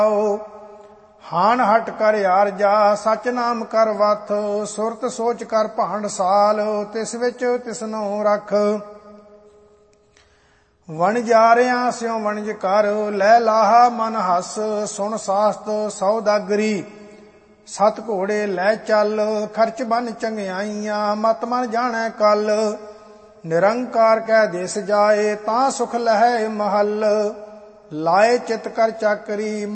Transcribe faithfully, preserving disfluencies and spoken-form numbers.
ਹਾਨ ਹਟ ਕਰ ਆਰਜਾ ਸਚ ਨਾਮ ਕਰ ਵਥ ਸੁਰਤ ਸੋਚ ਕਰ ਭਾਂਡ ਸਾਲ ਤਿਸ ਵਿੱਚ ਤਿਸਨੋ ਰਖ ਵਣਜਾਰਿਆਂ ਸਿਉ ਵਣਜ ਕਰ ਲੈ ਲਾਹਾ ਮਨ ਹੱਸ ਸੁਣ ਸਾਸਤ ਸੌਦਾਗਰੀ ਸਤ ਘੋੜੇ ਲੈ ਚੱਲ ਖਰਚ ਬਨ ਚੰਗਿਆਈਆਂ ਮਤ ਮਨ ਜਾਣੈ ਕਲ ਨਿਰੰਕਾਰ ਕੈ ਦੇਸ ਜਾਏ ਤਾਂ ਸੁਖ ਲਹੈ ਮਹਲ ਲਾਏ ਚਿਤ ਕਰ ਚਾਕਰੀ